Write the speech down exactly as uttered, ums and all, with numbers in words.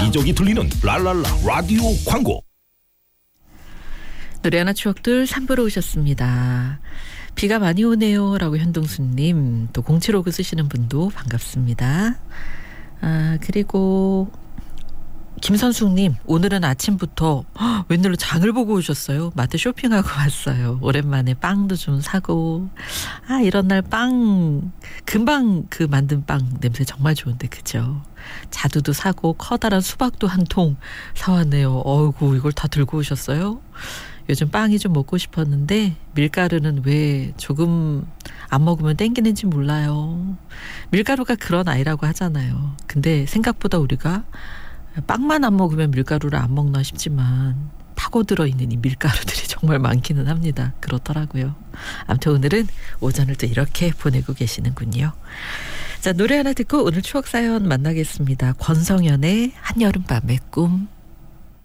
여기저기 들리는 랄랄라 라디오 광고. 노래 하나 추억들 삼 부로 오셨습니다. 비가 많이 오네요 라고 현동수님, 또 공칠오구 쓰시는 분도 반갑습니다. 아, 그리고 김선숙님, 오늘은 아침부터 헉, 웬일로 장을 보고 오셨어요. 마트 쇼핑하고 왔어요. 오랜만에 빵도 좀 사고. 아, 이런 날 빵 금방 그 만든 빵 냄새 정말 좋은데, 그죠? 자두도 사고 커다란 수박도 한 통 사왔네요. 어이구, 이걸 다 들고 오셨어요? 요즘 빵이 좀 먹고 싶었는데 밀가루는 왜 조금 안 먹으면 땡기는지 몰라요. 밀가루가 그런 아이라고 하잖아요. 근데 생각보다 우리가 빵만 안 먹으면 밀가루를 안 먹나 싶지만 파고들어 있는 이 밀가루들이 정말 많기는 합니다. 그렇더라고요. 아무튼 오늘은 오전을 또 이렇게 보내고 계시는군요. 자, 노래 하나 듣고 오늘 추억 사연 만나겠습니다. 권성현의 한여름밤의 꿈.